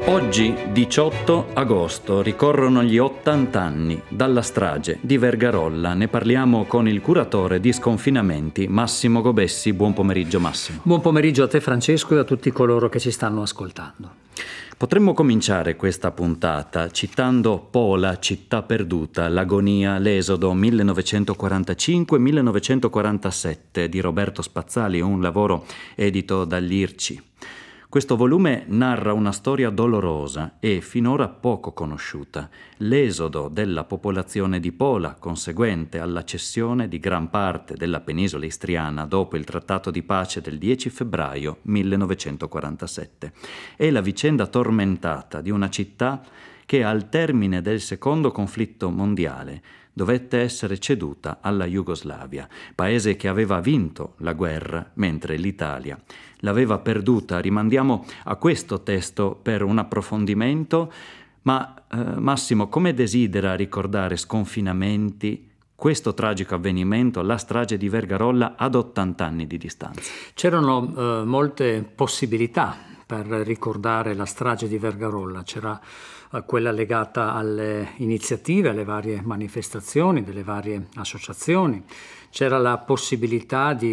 Oggi, 18 agosto, ricorrono gli 80 anni dalla strage di Vergarolla. Ne parliamo con il curatore di Sconfinamenti, Massimo Gobessi. Buon pomeriggio, Massimo. Buon pomeriggio a te, Francesco, e a tutti coloro che ci stanno ascoltando. Potremmo cominciare questa puntata citando Pola, città perduta, l'agonia, l'esodo 1945-1947 di Roberto Spazzali, un lavoro edito dall'IRCI. Questo volume narra una storia dolorosa e finora poco conosciuta, l'esodo della popolazione di Pola, conseguente alla cessione di gran parte della penisola istriana dopo il trattato di pace del 10 febbraio 1947. È la vicenda tormentata di una città che al termine del secondo conflitto mondiale dovette essere ceduta alla Jugoslavia, paese che aveva vinto la guerra mentre l'Italia l'aveva perduta. Rimandiamo a questo testo per un approfondimento, ma Massimo, come desidera ricordare Sconfinamenti questo tragico avvenimento, la strage di Vergarolla, ad 80 anni di distanza? C'erano molte possibilità per ricordare la strage di Vergarolla. C'era quella legata alle iniziative, alle varie manifestazioni delle varie associazioni. C'era la possibilità di